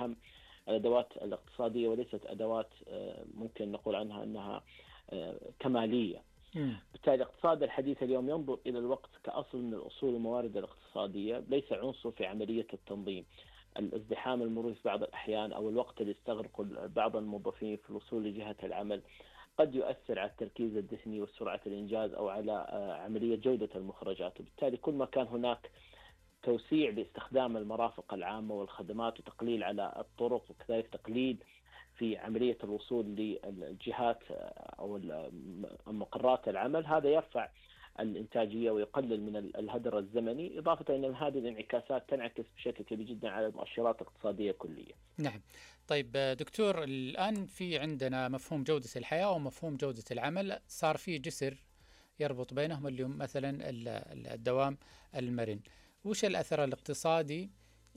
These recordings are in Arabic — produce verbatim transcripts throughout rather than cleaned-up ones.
أهم الأدوات الاقتصادية، وليست أدوات ممكن نقول عنها أنها كمالية. بالتالي الاقتصاد الحديث اليوم ينظر إلى الوقت كأصل من الأصول والموارد الاقتصادية، ليس عنصر في عملية التنظيم. الازدحام المروري في بعض الأحيان أو الوقت اللي يستغرق بعض الموظفين في الوصول لجهة العمل قد يؤثر على التركيز الذهني وسرعة الإنجاز أو على عملية جودة المخرجات. وبالتالي كل ما كان هناك توسيع لاستخدام المرافق العامة والخدمات وتقليل على الطرق وكذلك تقليل في عملية الوصول للجهات أو مقرات العمل، هذا يرفع الإنتاجية ويقلل من الهدر الزمني، إضافة إلى أن هذه الانعكاسات تنعكس بشكل كبير جدا على المؤشرات الاقتصادية كلية. نعم. طيب دكتور، الآن في عندنا مفهوم جودة الحياة ومفهوم جودة العمل، صار في جسر يربط بينهم اليوم مثلا الدوام المرن. وش الأثر الاقتصادي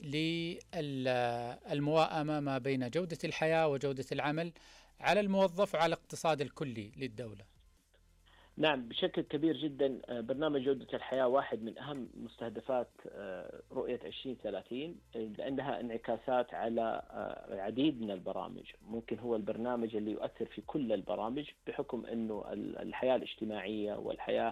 للمواءمة ما بين جودة الحياة وجودة العمل على الموظف وعلى الاقتصاد الكلي للدولة؟ نعم، بشكل كبير جدا. برنامج جودة الحياة واحد من أهم مستهدفات رؤية عشرين ثلاثين، لأنها انعكاسات على العديد من البرامج. ممكن هو البرنامج اللي يؤثر في كل البرامج بحكم أنه الحياة الاجتماعية والحياة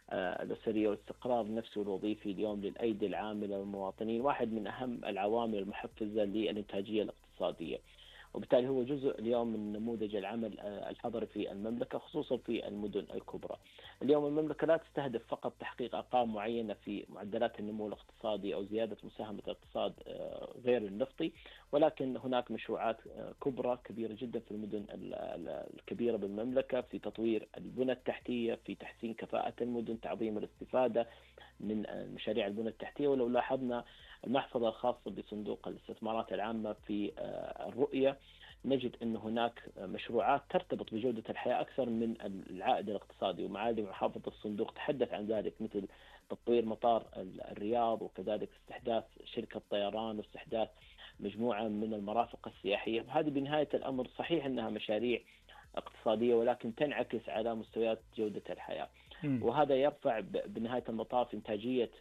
الأسرية والاستقرار النفسي والوظيفي اليوم للأيدي العاملة والمواطنين واحد من أهم العوامل المحفزة للإنتاجية الاقتصادية، وبالتالي هو جزء اليوم من نموذج العمل الحضري في المملكة، خصوصا في المدن الكبرى. اليوم المملكة لا تستهدف فقط تحقيق أرقام معينة في معدلات النمو الاقتصادي أو زيادة مساهمة الاقتصاد غير النفطي، ولكن هناك مشروعات كبرى كبيرة جدا في المدن الكبيرة بالمملكة في تطوير البنى التحتية، في تحسين كفاءة المدن، تعظيم الاستفادة من مشاريع البنى التحتية. ولو لاحظنا المحفظة الخاصة بصندوق الاستثمارات العامة في الرؤية نجد أن هناك مشروعات ترتبط بجودة الحياة أكثر من العائد الاقتصادي، ومعالي محافظ الصندوق تحدث عن ذلك، مثل تطوير مطار الرياض وكذلك استحداث شركة طيران واستحداث مجموعة من المرافق السياحية. هذه بنهاية الأمر صحيح أنها مشاريع اقتصادية ولكن تنعكس على مستويات جودة الحياة، وهذا يرفع بنهاية المطاف إنتاجية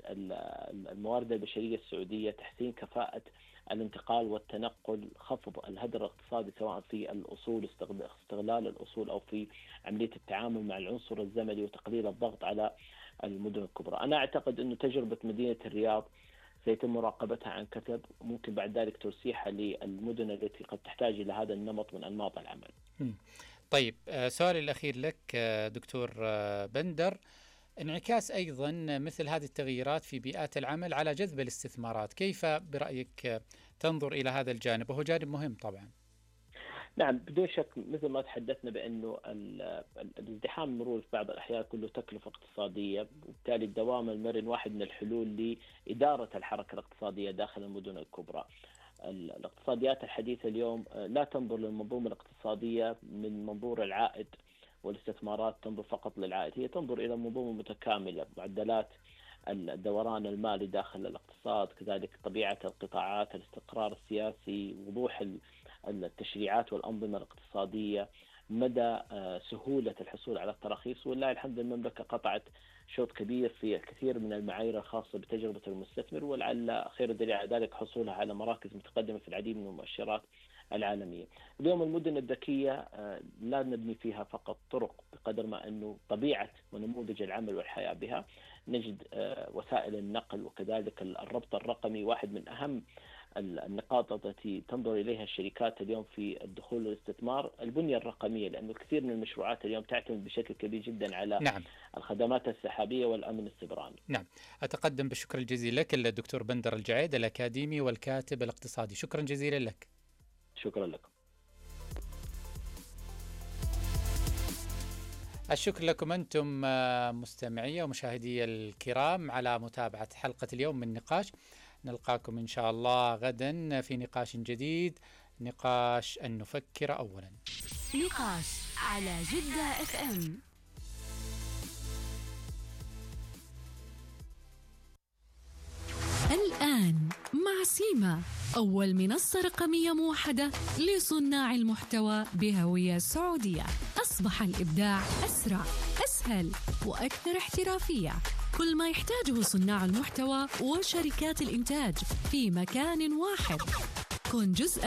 الموارد البشرية السعودية، تحسين كفاءة الانتقال والتنقل، خفض الهدر الاقتصادي سواء في الأصول استغلال الأصول أو في عملية التعامل مع العنصر الزمني وتقليل الضغط على المدن الكبرى. أنا أعتقد أن تجربة مدينة الرياض سيتم مراقبتها عن كثب، ممكن بعد ذلك توسيعها للمدن التي قد تحتاج إلى هذا النمط من أنماط العمل. طيب، سؤالي الأخير لك دكتور بندر، انعكاس أيضا مثل هذه التغييرات في بيئات العمل على جذب الاستثمارات، كيف برأيك تنظر إلى هذا الجانب؟ وهو جانب مهم طبعا. نعم، بدون شك مثل ما تحدثنا بأنه الازدحام المروري في بعض الأحيان كله تكلفة اقتصادية، وبالتالي الدوام المرن واحد من الحلول لإدارة الحركة الاقتصادية داخل المدن الكبرى. الاقتصاديات الحديثة اليوم لا تنظر للمنظومة الاقتصادية من منظور العائد والاستثمارات تنظر فقط للعائد، هي تنظر إلى منظومة متكاملة، معدلات الدوران المالي داخل الاقتصاد، كذلك طبيعة القطاعات، الاستقرار السياسي، وضوح التشريعات والأنظمة الاقتصادية، مدى سهولة الحصول على التراخيص. والله الحمد المملكة قطعت شوط كبير في الكثير من المعايير الخاصة بتجربة المستثمر، ولعل خير الدليل على ذلك حصولها على مراكز متقدمة في العديد من المؤشرات العالمية. اليوم المدن الذكية لا نبني فيها فقط طرق بقدر ما أنه طبيعة ونموذج العمل والحياة بها، نجد وسائل النقل وكذلك الربط الرقمي واحد من أهم النقاط التي تنظر إليها الشركات اليوم في الدخول والاستثمار، البنية الرقمية، لأنه الكثير من المشروعات اليوم تعتمد بشكل كبير جدا على نعم. الخدمات السحابية والأمن السيبراني. نعم، أتقدم بالشكر الجزيل لك الدكتور بندر الجعيد، الأكاديمي والكاتب الاقتصادي. شكرا جزيلا لك. شكرا لكم. الشكر لكم أنتم مستمعي ومشاهدي الكرام على متابعة حلقة اليوم من نقاش. نلقاكم إن شاء الله غدا في نقاش جديد، نقاش أن نفكر أولا. نقاش على جدة اف ام. الآن مع سيما، أول منصة رقمية موحدة لصناع المحتوى بهوية سعودية. أصبح الإبداع أسرع، أسهل وأكثر احترافية. كل ما يحتاجه صناع المحتوى وشركات الإنتاج في مكان واحد. كن جزء